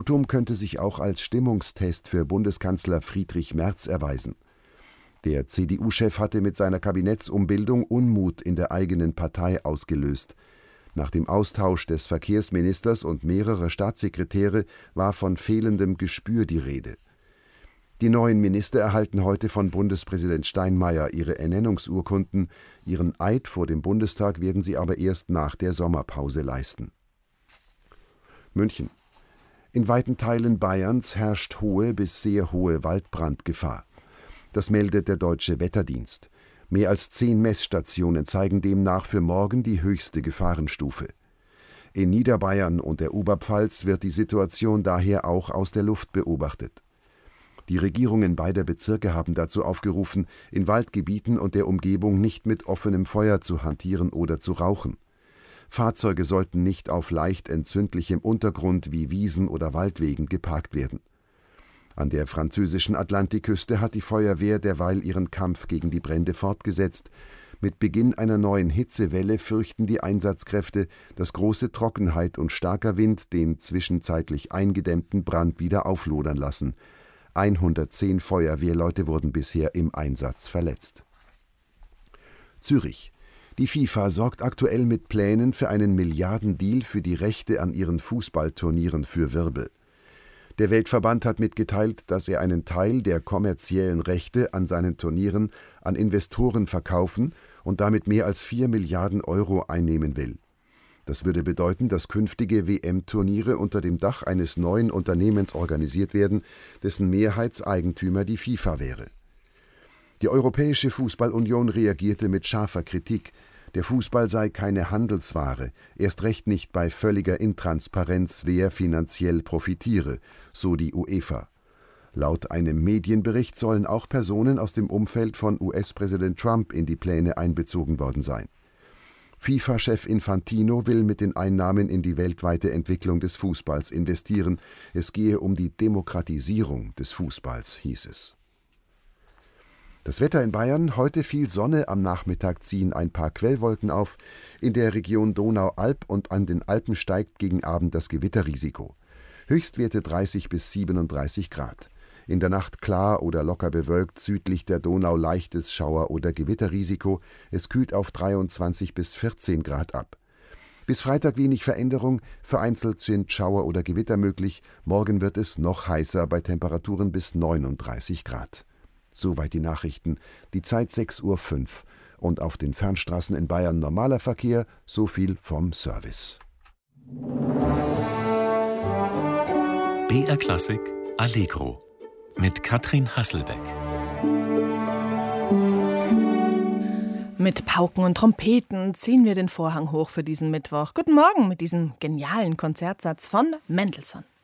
Votum könnte sich auch als Stimmungstest für Bundeskanzler Friedrich Merz erweisen. Der CDU-Chef hatte mit seiner Kabinettsumbildung Unmut in der eigenen Partei ausgelöst. Nach dem Austausch des Verkehrsministers und mehrerer Staatssekretäre war von fehlendem Gespür die Rede. Die neuen Minister erhalten heute von Bundespräsident Steinmeier ihre Ernennungsurkunden. Ihren Eid vor dem Bundestag werden sie aber erst nach der Sommerpause leisten. München. In weiten Teilen Bayerns herrscht hohe bis sehr hohe Waldbrandgefahr. Das meldet der Deutsche Wetterdienst. Mehr als 10 Messstationen zeigen demnach für morgen die höchste Gefahrenstufe. In Niederbayern und der Oberpfalz wird die Situation daher auch aus der Luft beobachtet. Die Regierungen beider Bezirke haben dazu aufgerufen, in Waldgebieten und der Umgebung nicht mit offenem Feuer zu hantieren oder zu rauchen. Fahrzeuge sollten nicht auf leicht entzündlichem Untergrund wie Wiesen oder Waldwegen geparkt werden. An der französischen Atlantikküste hat die Feuerwehr derweil ihren Kampf gegen die Brände fortgesetzt. Mit Beginn einer neuen Hitzewelle fürchten die Einsatzkräfte, dass große Trockenheit und starker Wind den zwischenzeitlich eingedämmten Brand wieder auflodern lassen. 110 Feuerwehrleute wurden bisher im Einsatz verletzt. Zürich. Die FIFA sorgt aktuell mit Plänen für einen Milliardendeal für die Rechte an ihren Fußballturnieren für Wirbel. Der Weltverband hat mitgeteilt, dass er einen Teil der kommerziellen Rechte an seinen Turnieren an Investoren verkaufen und damit mehr als 4 Milliarden Euro einnehmen will. Das würde bedeuten, dass künftige WM-Turniere unter dem Dach eines neuen Unternehmens organisiert werden, dessen Mehrheitseigentümer die FIFA wäre. Die Europäische Fußballunion reagierte mit scharfer Kritik. Der Fußball sei keine Handelsware, erst recht nicht bei völliger Intransparenz, wer finanziell profitiere, so die UEFA. Laut einem Medienbericht sollen auch Personen aus dem Umfeld von US-Präsident Trump in die Pläne einbezogen worden sein. FIFA-Chef Infantino will mit den Einnahmen in die weltweite Entwicklung des Fußballs investieren. Es gehe um die Demokratisierung des Fußballs, hieß es. Das Wetter in Bayern: heute viel Sonne, am Nachmittag ziehen ein paar Quellwolken auf. In der Region Donau-Alb und an den Alpen steigt gegen Abend das Gewitterrisiko. Höchstwerte 30 bis 37 Grad. In der Nacht klar oder locker bewölkt, südlich der Donau leichtes Schauer- oder Gewitterrisiko. Es kühlt auf 23 bis 14 Grad ab. Bis Freitag wenig Veränderung, vereinzelt sind Schauer oder Gewitter möglich. Morgen wird es noch heißer bei Temperaturen bis 39 Grad. Soweit die Nachrichten. Die Zeit 6:05 Uhr. Und auf den Fernstraßen in Bayern normaler Verkehr, so viel vom Service. BR Klassik Allegro mit Katrin Hasselbeck. Mit Pauken und Trompeten ziehen wir den Vorhang hoch für diesen Mittwoch. Guten Morgen mit diesem genialen Konzertsatz von Mendelssohn.